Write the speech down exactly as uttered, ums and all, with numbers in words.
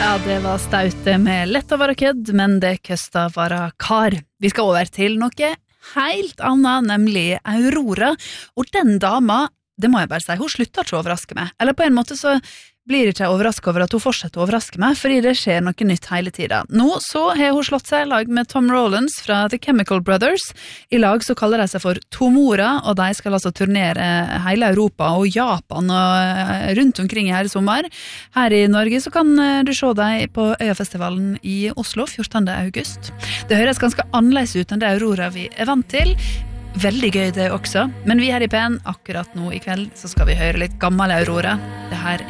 Ja, det var staute med lett å være kødd, men det køsta være kar. Vi skal over til noe helt annet, nemlig Aurora. Og den dama, det må jeg bare si, hun slutter ikke å overraske meg. Eller på en måte så blir jeg ikke overrasket over at hun fortsetter å overraske meg, fordi det skjer noe nytt hele tiden. Nå så har hun slått seg i lag med Tom Rowlands fra The Chemical Brothers. I lag så kaller de seg for Tomora, og de skal altså turnere hele Europa og Japan og rundt omkring i hele sommer. Her i Norge så kan du se dem på Øyafestivalen i Oslo fjortende august. Det høres ganske annerledes ut enn det Aurora vi er vant til. Veldig gøy det også, men vi her i P N akkurat nå i kveld så skal vi høre litt gammel Aurora. Det her